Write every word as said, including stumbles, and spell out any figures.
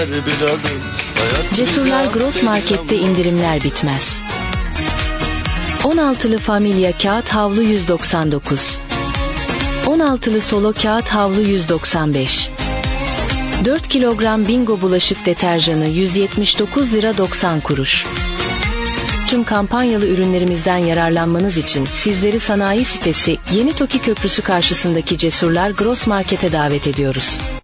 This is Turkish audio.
Cesurlar Gross Market'te indirimler bitmez. on altılı Familya kağıt havlu yüz doksan dokuz. on altılı Solo kağıt havlu yüz doksan beş. dört kilogram Bingo bulaşık deterjanı yüz yetmiş dokuz lira doksan kuruş. Tüm kampanyalı ürünlerimizden yararlanmanız için sizleri sanayi sitesi Yeni Toki Köprüsü karşısındaki Cesurlar Gross Market'e davet ediyoruz.